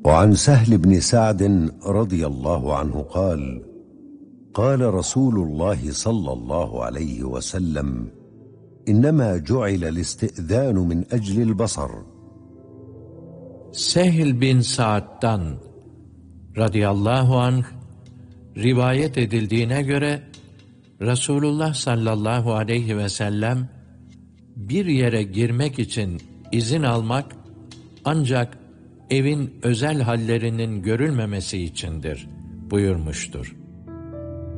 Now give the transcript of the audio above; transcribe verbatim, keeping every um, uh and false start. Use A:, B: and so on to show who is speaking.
A: وعن سهل بن سعد رضي الله عنه قال قال رسول الله صلى الله عليه وسلم إنما جعل الاستئذان من أجل البصر.
B: Sehl bin Sa'd'dan radıyallahu anh rivayet edildiğine göre Resulullah sallallahu aleyhi ve sellem bir yere girmek için izin almak ancak evin özel hallerinin görülmemesi içindir buyurmuştur.